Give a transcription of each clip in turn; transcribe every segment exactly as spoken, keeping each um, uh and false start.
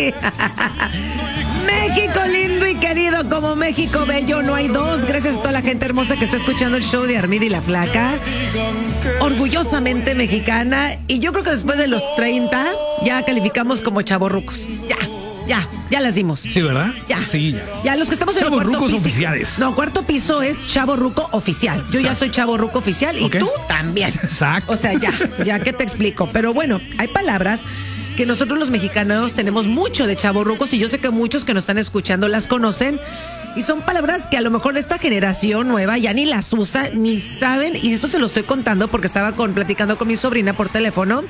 sí. México lindo y querido, como México bello, no hay dos. Gracias a toda la gente hermosa que está escuchando el show de Armida y la Flaca. Orgullosamente mexicana. Y yo creo que después de los treinta ya calificamos como chavorrucos. Ya, ya, ya las dimos. Sí, ¿verdad? Ya. Sí, ya. Ya, los que estamos en el cuarto Chavorrucos piso. oficiales. No, cuarto piso es chavorruco oficial. Yo ya soy chavorruco oficial y Ok. tú también. Exacto. O sea, ya, ya que te explico. Pero bueno, hay palabras que nosotros los mexicanos tenemos mucho de chavorrucos y yo sé que muchos que nos están escuchando las conocen. Y son palabras que a lo mejor esta generación nueva ya ni las usa, ni saben. Y esto se lo estoy contando porque estaba con, platicando con mi sobrina por teléfono.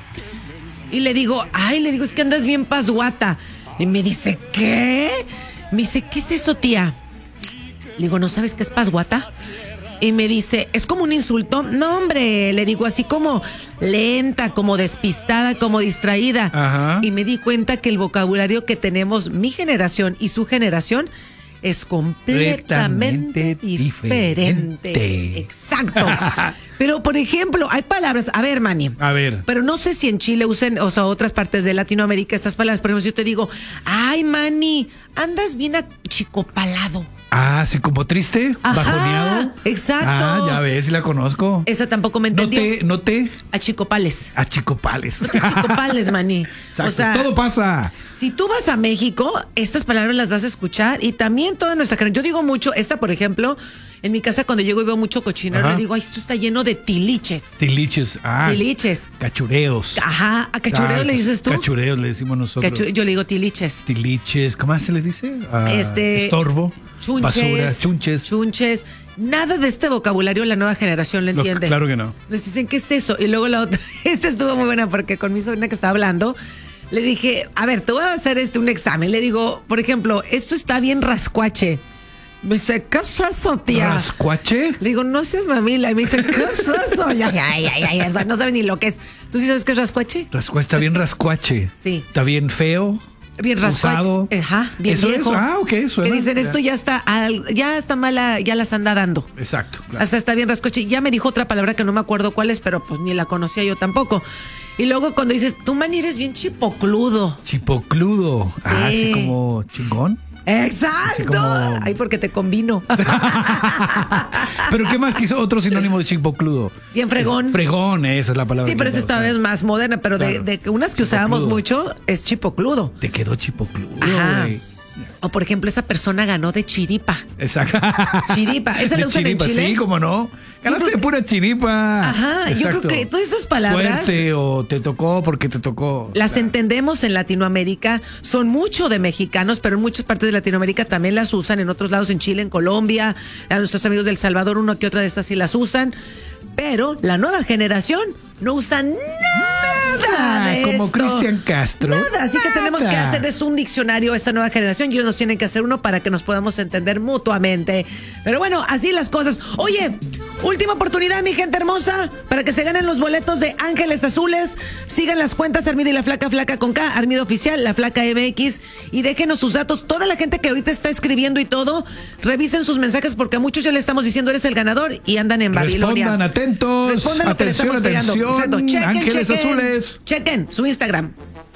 Y le digo, ay, le digo, es que andas bien pasguata. Y me dice, ¿qué? Me dice, ¿qué es eso, tía? Le digo, ¿no sabes qué es pasguata? Y me dice, ¿es como un insulto? No, hombre, le digo, así como lenta, como despistada, como distraída. Ajá. Y me di cuenta que el vocabulario que tenemos mi generación y su generación es completamente Completamente diferente. diferente. Exacto. Pero, por ejemplo, hay palabras, a ver, Manny. A ver. Pero no sé si en Chile usen, o sea, otras partes de Latinoamérica, estas palabras. Por ejemplo, si yo te digo, ay, Manny, andas bien achicopalado. Ah, sí, como triste, Ajá, bajoneado. exacto. Ah, ya ves, sí la conozco. Esa tampoco me No entendió. te, no te. Achicopales. Achicopales. Achicopales, Manny. Exacto, O sea, todo pasa. si tú vas a México, estas palabras las vas a escuchar y también toda nuestra gente. Yo digo mucho, esta, por ejemplo, en mi casa cuando llego y veo mucho cochinero, Ajá. le digo, ay, esto está lleno de tiliches. Tiliches. Ah. Tiliches. Cachureos. Ajá, ¿a cachureo Ah, le dices tú? Cachureos le decimos nosotros. Cachu- yo le digo tiliches. Tiliches. ¿Cómo más se le dice? Ah, Este, estorbo. Chunches. Basura. Chunches. Chunches. Nada de este vocabulario la nueva generación le Lo- entiende. claro que no. Nos dicen, ¿qué es eso? Y luego la otra, esta estuvo muy buena porque con mi sobrina que estaba hablando, le dije, a ver, te voy a hacer este un examen. Le digo, por ejemplo, esto está bien rascuache. Me dice, ¿qué es eso, tía? ¿Rascuache? Le digo, no seas mamila. Y me dice, ¿qué es eso? Ya, ya, ya, ya, ya, o sea, no sabe ni lo que es. ¿Tú sí sabes qué es rascuache? Rascua- está bien rascuache. Sí. Está bien feo. Bien rascuache. Usado. Ajá, bien ¿Eso viejo. es? Ah, ok, suena. Que dicen, Ya. esto ya está, al- ya está mala, ya las anda dando. Exacto. Claro. Hasta está bien rascoche. Ya me dijo otra palabra que no me acuerdo cuál es, pero pues ni la conocía yo tampoco. Y luego cuando dices, tú, Manny, eres bien chipocludo. Chipocludo. Ah, así como chingón. ¡Exacto! como- Ay, porque te combino. Pero ¿qué más quiso otro sinónimo de chipocludo? Bien fregón. Es fregón, esa es la palabra. Sí, pero que esa esta usar. vez más moderna, pero de, Claro. de que unas que usábamos Chipocludo. mucho es chipocludo. Te quedó chipocludo, Ajá. güey. O por ejemplo, esa persona ganó de chiripa. Exacto. Chiripa. ¿Esa la De usan en chiripa, Chile? Sí, cómo no. Ganaste creo de pura chiripa. Ajá, yo creo que todas esas palabras- Suerte o te tocó porque te tocó. Las Claro. entendemos en Latinoamérica, son mucho de mexicanos, pero en muchas partes de Latinoamérica también las usan, en otros lados, en Chile, en Colombia, a nuestros amigos del Salvador, uno que otra de estas sí las usan, pero la nueva generación no usa nada Ah, de como esto. Cristian Castro. Nada, así que tenemos que Nada. hacer es un diccionario a esta nueva generación y ellos nos tienen que hacer uno para que nos podamos entender mutuamente. Pero bueno, así las cosas. Oye, última oportunidad, mi gente hermosa, para que se ganen los boletos de Ángeles Azules. Sigan las cuentas Armida y la Flaca, Flaca con K, Armida Oficial, la Flaca M X, y déjenos sus datos. Toda la gente que ahorita está escribiendo y todo, revisen sus mensajes porque a muchos ya le estamos diciendo eres el ganador y andan en Babilonia. Respondan atentos. Respondan lo que le Atención, estamos pegando. atención. Perfecto. Chequen, Ángeles chequen. Azules. Chequen su Instagram.